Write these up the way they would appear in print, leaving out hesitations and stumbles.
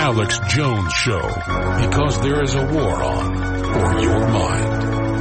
Alex Jones Show, because there is a war on for your mind.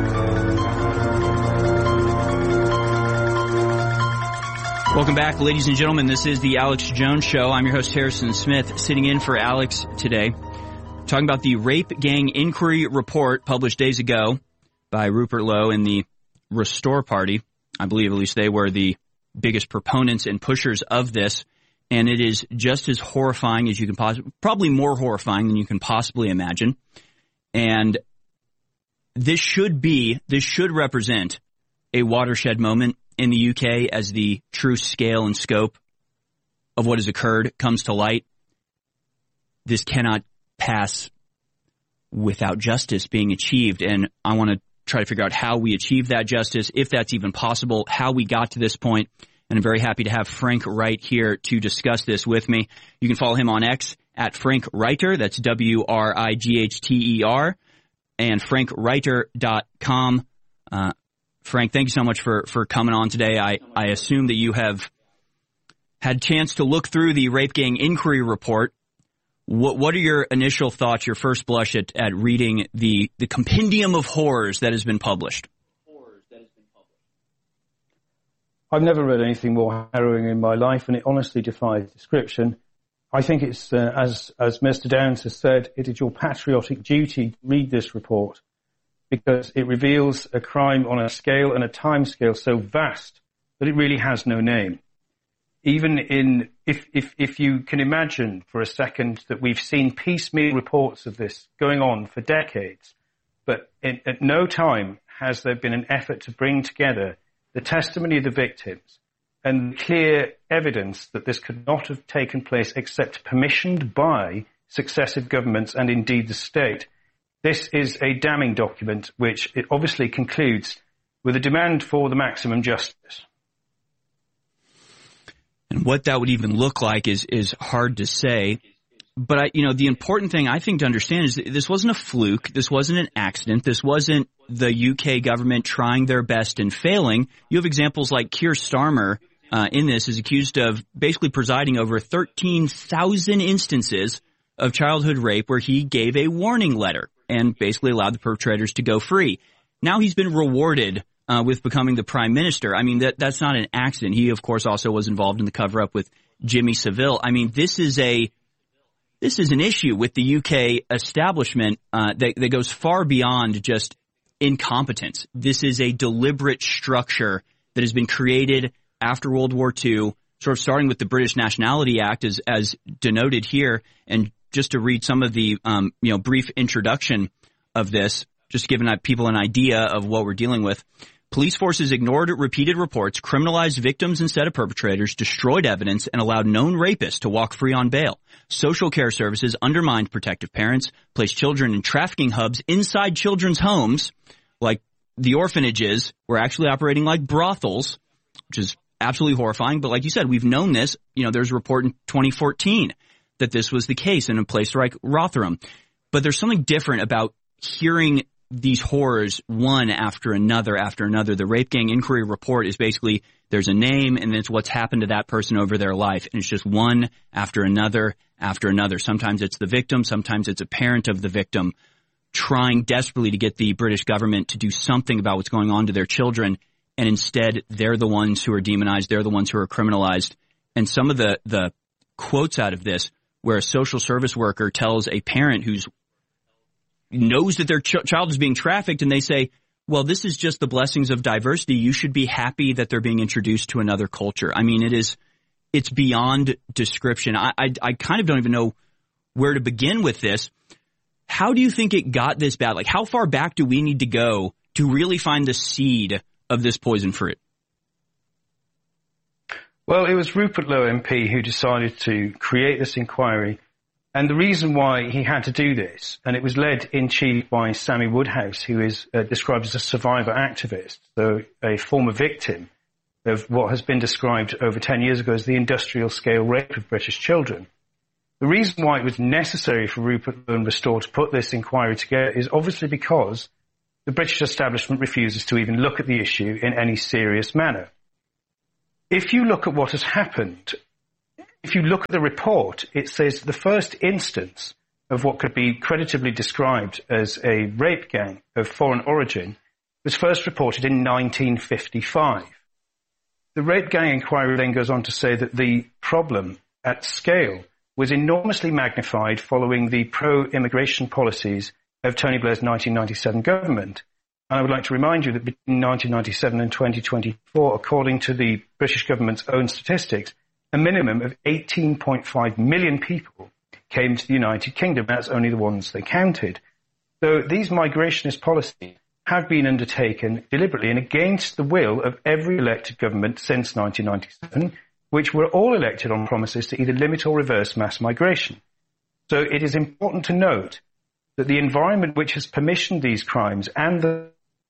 Welcome back, ladies and gentlemen. This is the Alex Jones Show. I'm your host, Harrison Smith, sitting in for Alex today, talking about the Rape Gang Inquiry Report published days ago by Rupert Lowe and the Restore Party. I believe at least they were the biggest proponents and pushers of this. And it is just as horrifying as you can probably more horrifying than you can possibly imagine. And this should represent a watershed moment in the UK as the true scale and scope of what has occurred comes to light. This cannot pass without justice being achieved. And I want to try to figure out how we achieve that justice, if that's even possible, how we got to this point. And I'm very happy to have Frank Wright here to discuss this with me. You can follow him on X at Frank Reiter. That's WRIGHTER. And frankreiter.com. Frank, thank you so much for coming on today. I assume that you have had a chance to look through the Rape Gang Inquiry Report. What are your initial thoughts, your first blush at reading the compendium of horrors that has been published? I've never read anything more harrowing in my life, and it honestly defies description. I think it's, as Mr. Downs has said, it is your patriotic duty to read this report because it reveals a crime on a scale and a time scale so vast that it really has no name. Even if you can imagine for a second that we've seen piecemeal reports of this going on for decades, but at no time has there been an effort to bring together the testimony of the victims and clear evidence that this could not have taken place except permissioned by successive governments and indeed the state. This is a damning document which it obviously concludes with a demand for the maximum justice. And what that would even look like is hard to say. But, the important thing I think to understand is this wasn't a fluke. This wasn't an accident. This wasn't the UK government trying their best and failing. You have examples like Keir Starmer in this is accused of basically presiding over 13,000 instances of childhood rape where he gave a warning letter and basically allowed the perpetrators to go free. Now he's been rewarded with becoming the prime minister. I mean, that's not an accident. He, of course, also was involved in the cover-up with Jimmy Savile. I mean, this is an issue with the UK establishment that goes far beyond just incompetence. This is a deliberate structure that has been created after World War II, sort of starting with the British Nationality Act as denoted here. And just to read some of the brief introduction of this, just giving people an idea of what we're dealing with. Police forces ignored repeated reports, criminalized victims instead of perpetrators, destroyed evidence, and allowed known rapists to walk free on bail. Social care services undermined protective parents, placed children in trafficking hubs inside children's homes, like the orphanages were actually operating like brothels, which is absolutely horrifying. But like you said, we've known this. There's a report in 2014 that this was the case in a place like Rotherham. But there's something different about hearing these horrors one after another after another. The Rape Gang Inquiry Report is basically there's a name and it's what's happened to that person over their life. And it's just one after another after another. Sometimes it's the victim. Sometimes it's a parent of the victim trying desperately to get the British government to do something about what's going on to their children. And instead, they're the ones who are demonized. They're the ones who are criminalized. And some of the quotes out of this where a social service worker tells a parent who's knows that their child is being trafficked, and they say, well, this is just the blessings of diversity. You should be happy that they're being introduced to another culture. I mean, it's beyond description. I kind of don't even know where to begin with this. How do you think it got this bad? Like, how far back do we need to go to really find the seed of this poison fruit? Well, it was Rupert Lowe MP who decided to create this inquiry. And the reason why he had to do this, and it was led in chief by Sammy Woodhouse, who is described as a survivor activist, so a former victim of what has been described over 10 years ago as the industrial scale rape of British children. The reason why it was necessary for Rupert Lowe and Restore to put this inquiry together is obviously because the British establishment refuses to even look at the issue in any serious manner. If you look at what has happened, if you look at the report, it says the first instance of what could be creditably described as a rape gang of foreign origin was first reported in 1955. The rape gang inquiry then goes on to say that the problem at scale was enormously magnified following the pro-immigration policies of Tony Blair's 1997 government. And I would like to remind you that between 1997 and 2024, according to the British government's own statistics, a minimum of 18.5 million people came to the United Kingdom. That's only the ones they counted. So these migrationist policies have been undertaken deliberately and against the will of every elected government since 1997, which were all elected on promises to either limit or reverse mass migration. So it is important to note that the environment which has permissioned these crimes and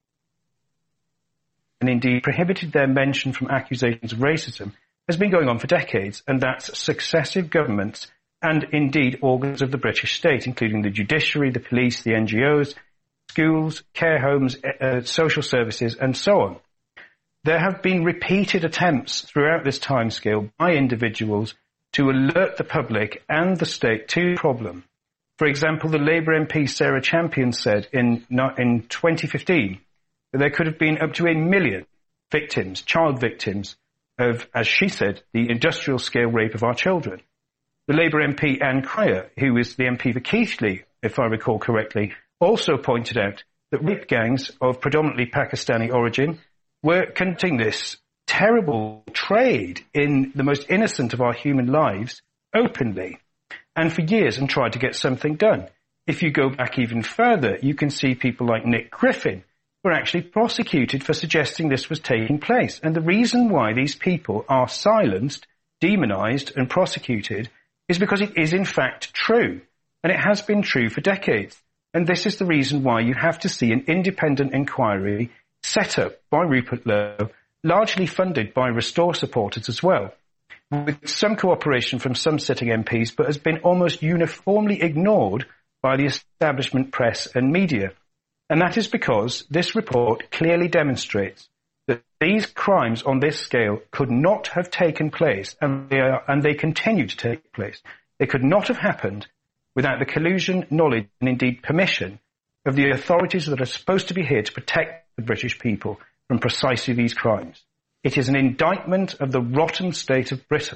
indeed prohibited their mention from accusations of racism has been going on for decades, and that's successive governments and indeed organs of the British state, including the judiciary, the police, the NGOs, schools, care homes, social services, and so on. There have been repeated attempts throughout this timescale by individuals to alert the public and the state to the problem. For example, the Labour MP Sarah Champion said in 2015 that there could have been up to 1 million victims, child victims, of, as she said, the industrial scale rape of our children. The Labour MP Anne Cryer, who is the MP for Keighley, if I recall correctly, also pointed out that rape gangs of predominantly Pakistani origin were conducting this terrible trade in the most innocent of our human lives openly, and for years, and tried to get something done. If you go back even further, you can see people like Nick Griffin were actually prosecuted for suggesting this was taking place. And the reason why these people are silenced, demonized, and prosecuted is because it is in fact true. And it has been true for decades. And this is the reason why you have to see an independent inquiry set up by Rupert Lowe, largely funded by Restore supporters as well, with some cooperation from some sitting MPs, but has been almost uniformly ignored by the establishment press and media. And that is because this report clearly demonstrates that these crimes on this scale could not have taken place, and they continue to take place. They could not have happened without the collusion, knowledge, and indeed permission of the authorities that are supposed to be here to protect the British people from precisely these crimes. It is an indictment of the rotten state of Britain.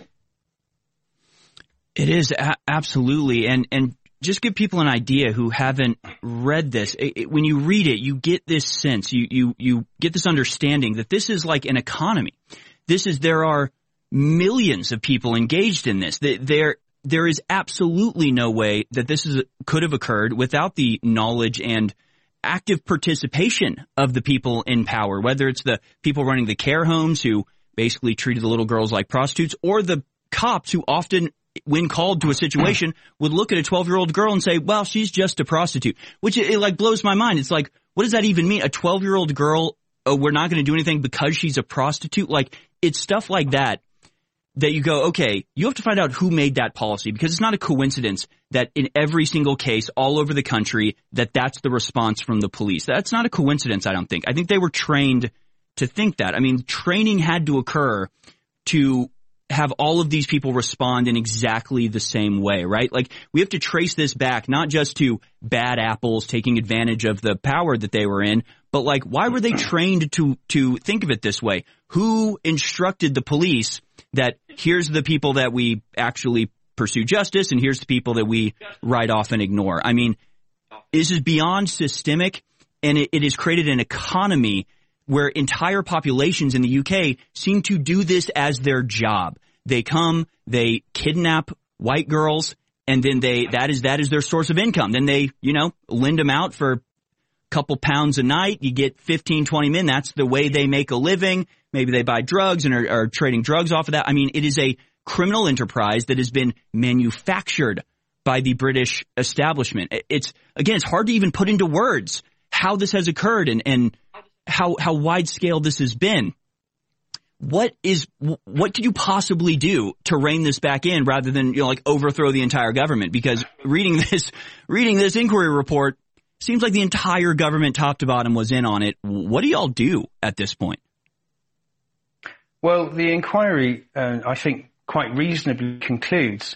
It is absolutely, and just give people an idea who haven't read this. When you read it, you get this sense, you get this understanding that this is like an economy. There are millions of people engaged in this. There is absolutely no way that this could have occurred without the knowledge and active participation of the people in power, whether it's the people running the care homes who basically treated the little girls like prostitutes, or the cops who often, when called to a situation, would look at a 12-year-old girl and say, well, she's just a prostitute, which it like blows my mind. It's like, what does that even mean? A 12-year-old girl, we're not going to do anything because she's a prostitute? Like, it's stuff like that you go, okay, you have to find out who made that policy, because it's not a coincidence that in every single case all over the country that's the response from the police. That's not a coincidence, I don't think. I think they were trained to think that. I mean, training had to occur to have all of these people respond in exactly the same way, right? Like, we have to trace this back, not just to bad apples taking advantage of the power that they were in, but like, why were they trained to think of it this way? Who instructed the police that here's the people that we actually pursue justice and here's the people that we write off and ignore? I mean, this is beyond systemic, and it has created an economy where entire populations in the UK seem to do this as their job. They come, they kidnap white girls, and then that is their source of income. Then they, lend them out for a couple pounds a night. You get 15, 20 men. That's the way they make a living. Maybe they buy drugs and are trading drugs off of that. I mean, it is a criminal enterprise that has been manufactured by the British establishment. It's hard to even put into words how this has occurred and how wide scale this has been. What could you possibly do to rein this back in rather than overthrow the entire government? Because reading this inquiry report, seems like the entire government top to bottom was in on it. What do y'all do at this point? Well, the inquiry, I think, quite reasonably concludes